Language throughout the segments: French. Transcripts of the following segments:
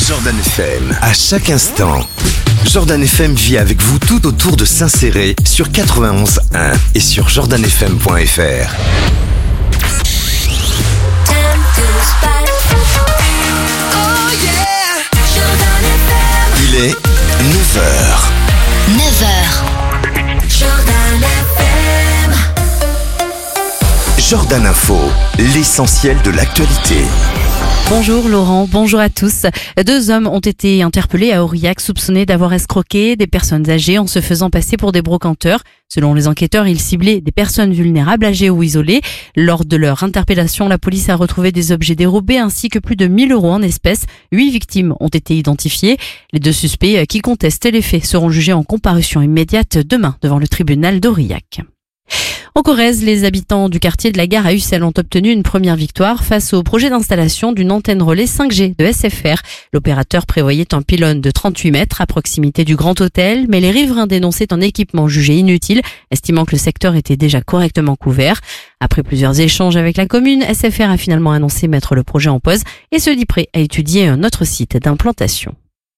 Jordan FM, à chaque instant. Jordan FM vit avec vous tout autour de Saint-Céré sur 91.1 et sur jordanfm.fr. Il est 9h. 9h. Jordan Info, l'essentiel de l'actualité. Bonjour Laurent, bonjour à tous. 2 hommes ont été interpellés à Aurillac, soupçonnés d'avoir escroqué des personnes âgées en se faisant passer pour des brocanteurs. Selon les enquêteurs, ils ciblaient des personnes vulnérables, âgées ou isolées. Lors de leur interpellation, la police a retrouvé des objets dérobés ainsi que plus de 1 000 € en espèces. 8 victimes ont été identifiées. Les 2 suspects qui contestent les faits seront jugés en comparution immédiate demain devant le tribunal d'Aurillac. En Corrèze, les habitants du quartier de la Gare à Ussel ont obtenu une première victoire face au projet d'installation d'une antenne relais 5G de SFR. L'opérateur prévoyait un pylône de 38 mètres à proximité du Grand Hôtel, mais les riverains dénonçaient un équipement jugé inutile, estimant que le secteur était déjà correctement couvert. Après plusieurs échanges avec la commune, SFR a finalement annoncé mettre le projet en pause et se dit prêt à étudier un autre site d'implantation.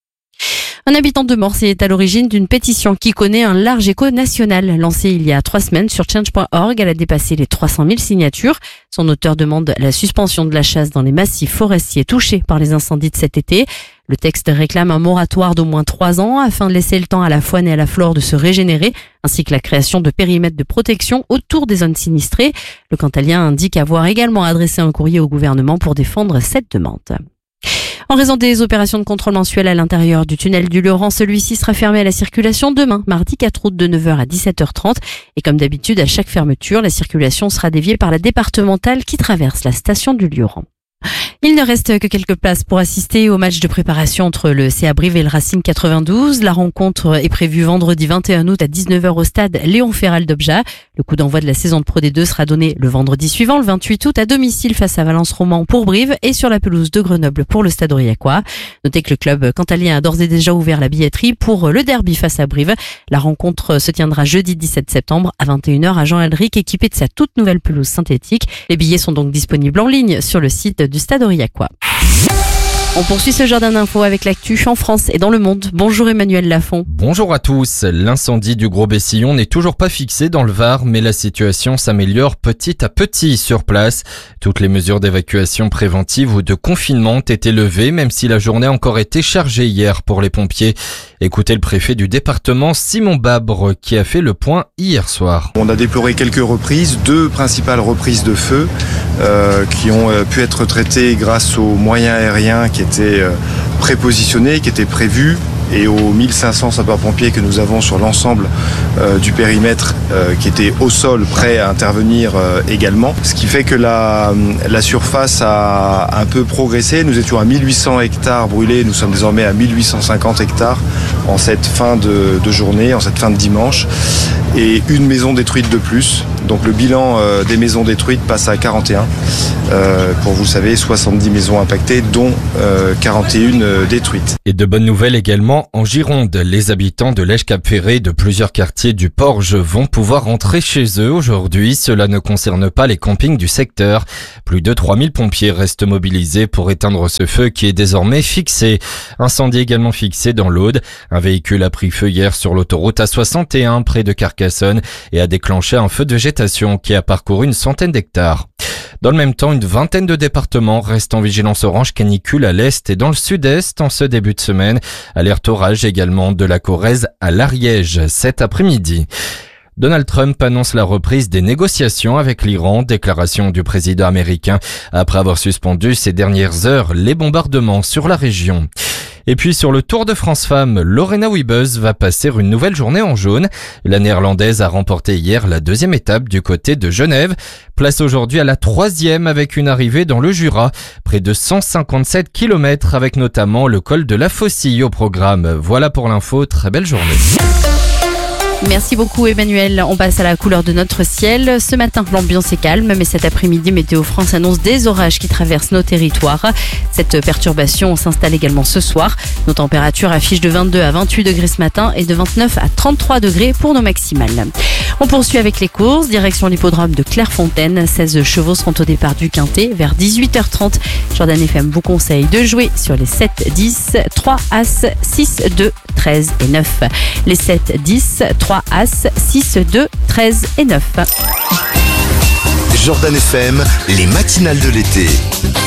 Un habitant de Morse est à l'origine d'une pétition qui connaît un large écho national. Lancée il y a 3 semaines sur change.org, elle a dépassé les 300 000 signatures. Son auteur demande la suspension de la chasse dans les massifs forestiers touchés par les incendies de cet été. Le texte réclame un moratoire d'au moins 3 ans afin de laisser le temps à la faune et à la flore de se régénérer, ainsi que la création de périmètres de protection autour des zones sinistrées. Le Cantalien indique avoir également adressé un courrier au gouvernement pour défendre cette demande. En raison des opérations de contrôle mensuel à l'intérieur du tunnel du Lioran, celui-ci sera fermé à la circulation demain, mardi 4 août de 9h à 17h30. Et comme d'habitude, à chaque fermeture, la circulation sera déviée par la départementale qui traverse la station du Lioran. Il ne reste que quelques places pour assister au match de préparation entre le CA Brive et le Racing 92. La rencontre est prévue vendredi 21 août à 19h au stade Léon Ferral d'Obja. Le coup d'envoi de la saison de Pro D2 sera donné le vendredi suivant, le 28 août, à domicile face à Valence-Roman pour Brive et sur la pelouse de Grenoble pour le stade Aurillacois. Notez que le club cantalien a d'ores et déjà ouvert la billetterie pour le derby face à Brive. La rencontre se tiendra jeudi 17 septembre à 21h à Jean-Alric, équipé de sa toute nouvelle pelouse synthétique. Les billets sont donc disponibles en ligne sur le site du stade Aurillacois. On poursuit ce Jordan Info avec l'actu en France et dans le monde. Bonjour Emmanuel Lafont. Bonjour à tous. L'incendie du Gros Bessillon n'est toujours pas fixé dans le Var, mais la situation s'améliore petit à petit sur place. Toutes les mesures d'évacuation préventive ou de confinement ont été levées, même si la journée a encore été chargée hier pour les pompiers. Écoutez le préfet du département, Simon Babre, qui a fait le point hier soir. On a déploré quelques reprises, 2 principales reprises de feu qui ont pu être traitées grâce aux moyens aériens qui étaient prépositionnés, qui étaient prévus, et aux 1500 sapeurs-pompiers que nous avons sur l'ensemble du périmètre qui était au sol, prêt à intervenir également. Ce qui fait que la surface a un peu progressé. Nous étions à 1800 hectares brûlés, nous sommes désormais à 1850 hectares en cette fin de journée, en cette fin de dimanche. Et une maison détruite de plus. Donc le bilan des maisons détruites passe à 41. Pour, vous savez, 70 maisons impactées, dont 41 détruites. Et de bonnes nouvelles également en Gironde. Les habitants de l'Èche-Cap-Ferré et de plusieurs quartiers du Porge vont pouvoir rentrer chez eux aujourd'hui. Cela ne concerne pas les campings du secteur. Plus de 3000 pompiers restent mobilisés pour éteindre ce feu qui est désormais fixé. Incendie également fixé dans l'Aude. Un véhicule a pris feu hier sur l'autoroute A61 près de Carcassonne et a déclenché un feu de végétation qui a parcouru une centaine d'hectares. Dans le même temps, une vingtaine de départements restent en vigilance orange canicule à l'est et dans le sud-est en ce début de semaine. Alerte orage également de la Corrèze à l'Ariège cet après-midi. Donald Trump annonce la reprise des négociations avec l'Iran, déclaration du président américain après avoir suspendu ces dernières heures les bombardements sur la région. Et puis sur le Tour de France Femmes, Lorena Wiebes va passer une nouvelle journée en jaune. La néerlandaise a remporté hier la 2e étape du côté de Genève. Place aujourd'hui à la 3e avec une arrivée dans le Jura. Près de 157 km avec notamment le col de la Faucille au programme. Voilà pour l'info, très belle journée. Merci beaucoup Emmanuel. On passe à la couleur de notre ciel. Ce matin, l'ambiance est calme, mais cet après-midi, Météo France annonce des orages qui traversent nos territoires. Cette perturbation s'installe également ce soir. Nos températures affichent de 22 à 28 degrés ce matin et de 29 à 33 degrés pour nos maximales. On poursuit avec les courses, direction l'hippodrome de Clairefontaine. 16 chevaux seront au départ du Quintet vers 18h30. Jordan FM vous conseille de jouer sur les 7, 10, 3 As, 6, 2, 13 et 9. Les 7, 10, 3 As, 6, 2, 13 et 9. Jordan FM, les matinales de l'été.